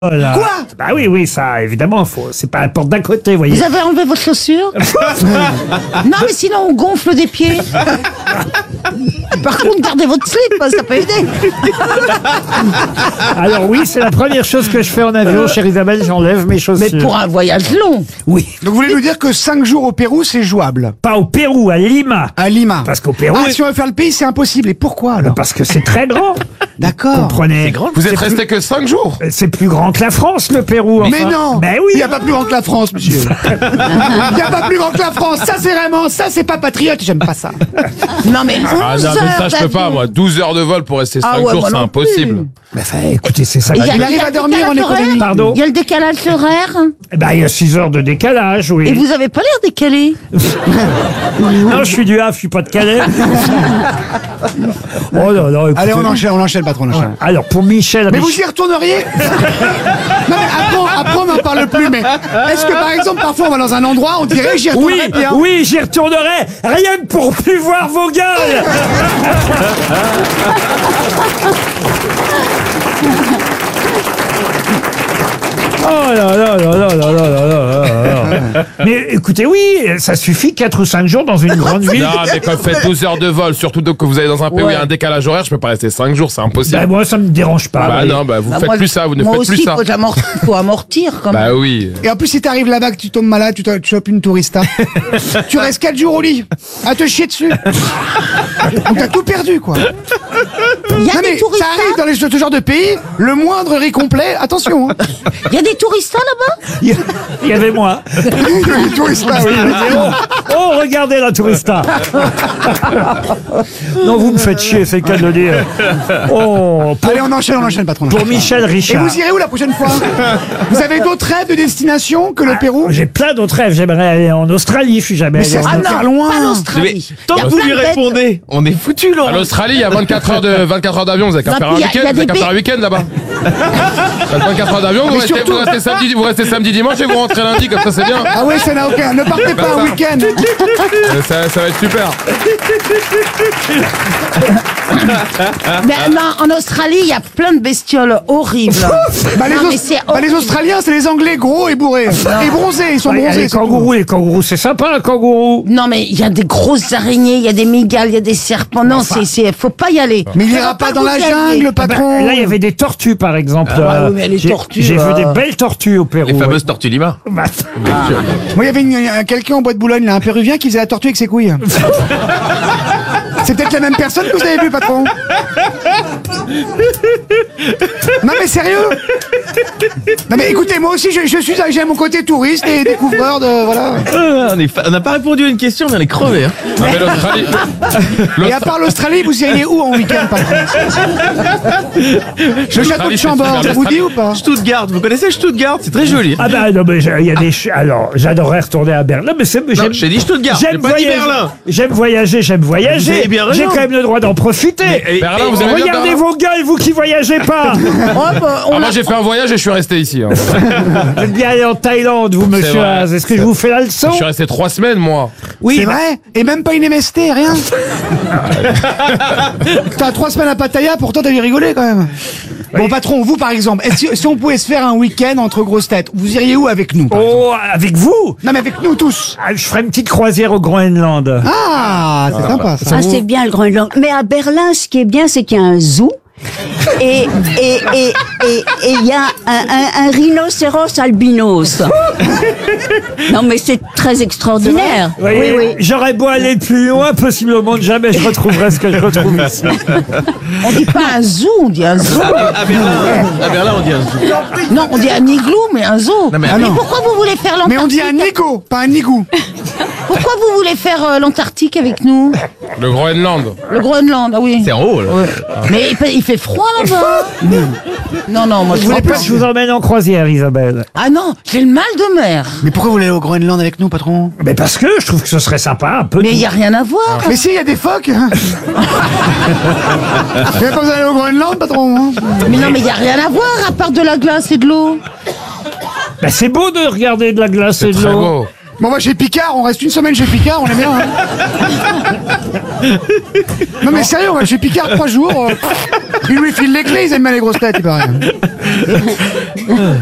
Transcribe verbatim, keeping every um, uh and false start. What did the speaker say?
Voilà. Quoi? Bah oui, oui, ça, évidemment, faut, c'est pas la porte d'à côté, vous voyez. Vous avez enlevé vos chaussures? Non, mais sinon on gonfle des pieds. Par contre, gardez votre slip, ça peut aider. Alors oui, c'est la première chose que je fais en avion, chère Isabelle, j'enlève mes chaussures. Mais pour un voyage long. Oui. Donc vous voulez nous dire que cinq jours au Pérou, c'est jouable? Pas au Pérou, à Lima. À Lima. Parce qu'au Pérou... Ah, si on veut faire le pays, c'est impossible. Et pourquoi alors? Parce que c'est très grand. D'accord. Comprenez. Vous êtes resté que cinq jours? C'est plus grand que la France, le Pérou. Mais enfin. non. Ben oui. Il n'y a pas plus grand que la France, monsieur. Il n'y a pas plus grand que la France. Ça, c'est vraiment, ça, c'est pas patriote. J'aime pas ça. Non, mais Ah onze non, mais ça heures je peux pas d'avion. moi. douze heures de vol pour rester cinq Ah ouais, jours, moi c'est non plus. impossible. Ben, enfin, écoutez, c'est ça. Et il y a- Il il y arrive a à le dormir en décalage économie. horaire. Pardon? Il y a le décalage horaire. Eh ben, il y a six heures de décalage, oui. Et vous avez pas l'air décalé. Non, je suis du Havre, je suis pas de Calais. Oh là là, écoutez. Allez, on enchaîne, on enchaîne, patron, on enchaîne. Alors, pour Michel... Mais Mich- vous y retourneriez? Non, mais après, après, on n'en parle plus, mais est-ce que par exemple, parfois on va dans un endroit, on dirait j'y Oui, retournerais bien? oui, j'y retournerai, rien que pour plus voir vos gueules. Oh là là là là là là là là là. Mais écoutez, oui, ça suffit quatre ou cinq jours dans une grande ville. Non, mais quand vous faites douze heures de vol, surtout donc que vous allez dans un pays où il y a un décalage horaire, je peux pas rester cinq jours, c'est impossible. Ben, moi, ça me dérange pas. Bah oui. non, bah vous Bah, faites moi, plus ça, vous ne moi faites aussi, plus ça. faut amortir, faut amortir quand même. Bah oui. Et en plus, si t'arrives là-bas, que tu tombes malade, tu, te- tu chopes une tourista, tu restes quatre jours au lit, à te chier dessus. Donc t'as tout perdu, quoi. Il y a Non, mais des touristas. ça arrive dans les, ce genre de pays, le moindre riz complet, attention. Hein. Il y a des touristas là-bas. Il y avait moi. Les touristas, oui. Oh, oh, regardez la tourista. Non, vous me faites chier, c'est le cas de le dire. Oh, pour, Allez, on enchaîne, on enchaîne, patron. pour Michel Et Richard. vous irez où la prochaine fois? Vous avez d'autres rêves de destination que le Pérou? J'ai plein d'autres rêves. J'aimerais aller en Australie, je suis jamais Mais allé c'est en Ah hyper non, loin. pas l'Australie. Tant Il y a que vous plein lui de bêtes. répondez, on est foutu, À Laurent. l'Australie, il y a vingt-quatre heures de vingt-quatre heures d'avion, vous avez qu'à Non, faire puis un il y a- week-end, il y a vous avez des qu'à faire un pays- week-end là-bas. Faites vingt-quatre heures d'avion, vous Mais restez, surtout- vous restez samedi, vous restez samedi dimanche et vous rentrez lundi, comme ça c'est bien. Ah ouais, ça n'a aucun. Ne partez pas un week-end. Euh, Ça, ça va être super. Mais non, en Australie, il y a plein de bestioles horribles. Bah, les, Non, mais Aus- c'est bah, les Australiens, c'est les Anglais gros et bourrés. Et bronzés, ils sont Ouais, il y a bronzés. les c'est tout. kangourous, les kangourous, c'est sympa, un kangourou. Non, mais il y a des grosses araignées, il y a des migales, il y a des serpents. Non, c'est, c'est, faut pas y aller. Mais il Ça ira va pas dans vous la aider. jungle, Ah ben, patron. là, il y avait des tortues, par exemple. bah Euh, oui, mais les j'ai- tortues, J'ai vu euh, des belles tortues au Pérou. Les ouais. fameuses tortues Lima. Bah, Moi, il y avait une- un- quelqu'un au bois de Boulogne, là, un Péruvien, qui faisait la tortue avec ses couilles. C'est peut-être la même personne que vous avez vu, patron. Non mais sérieux. Non mais écoutez, moi aussi, je, je suis, j'ai mon côté touriste et découvreur de, voilà. Euh, on est fa- on n'a pas répondu à une question, mais on est crevé. Hein. Non, mais l'Australie. Et à part l'Australie, vous iriez où en week-end, patron? Le château de L'Australie, c'est Chambord, super. ça vous dit ou pas? Stuttgart, vous connaissez Stuttgart? C'est très joli. ah bah non, mais j'ai- il y a des... ch- Alors, j'adorerais retourner à Berlin, mais c'est... Non, j'aime- j'ai dit Stuttgart, j'ai J'aime pas dit voyager, Berlin. j'aime voyager, j'aime Vous voyager. avez bien raison. J'ai quand même le droit d'en profiter. Et- et- Berlin, vous et- avez bien Regardez Berlin vos gueules, vous qui voyagez pas. Oh, bah, on Ah, a- moi j'ai fait un voyage et je suis resté ici. hein. Vous êtes bien allé en Thaïlande, vous, monsieur vrai. Haas. Est-ce que je vous fais la leçon? Je suis resté trois semaines moi. Oui, C'est vrai? Et même pas une M S T, rien? T'as trois semaines à Pattaya, pourtant t'avais rigolé quand même. Bon patron, vous par exemple, est-ce que- si on pouvait se faire un week-end entre grosses têtes, vous iriez où avec nous? par exemple? Oh, avec vous? Non mais avec nous tous. Ah, je ferai une petite croisière au Groenland. Ah, c'est sympa ça. Ah, c'est bien le Groenland. Mais à Berlin, ce qui est bien, c'est qu'il y a un zoo. Et et et et et il y a un, un, un rhinocéros albinos. Non, mais c'est très extraordinaire. Vous voyez, Oui, oui. J'aurais beau aller plus loin, possiblement jamais je retrouverai ce que je retrouve ici. on dit pas un zoo, on dit un zoo. À Berlin, à Berlin, on dit un zoo. Non, on dit un igloo, mais un zoo. Non, mais- Ah non. Pourquoi vous voulez faire Mais on l'Antarctique? dit un nigo, pas un nigou. Pourquoi vous voulez faire euh, l'Antarctique avec nous? Le Groenland. Le Groenland, ah oui. C'est en haut, là. Mais il fait, il fait froid là-bas. Non, non, moi je Vous voulez voulais pas que je vous emmène en croisière, Isabelle? Ah non, j'ai le mal de mer. Mais pourquoi vous voulez aller au Groenland avec nous, patron? Mais parce que je trouve que ce serait sympa, un peu. Mais il n'y a rien à voir. Mais si, il y a des phoques. Il n'y a pas besoin d'aller au Groenland, patron. hein. Mais non, mais il n'y a rien à voir à part de la glace et de l'eau. Ben, c'est beau de regarder de la glace et de Très l'eau. beau. Bon, moi chez Picard, on reste une semaine chez Picard, on est bien. hein. Non mais sérieux, on va chez Picard trois jours. euh, Il lui file les clés, ils aiment bien les grosses têtes, il paraît.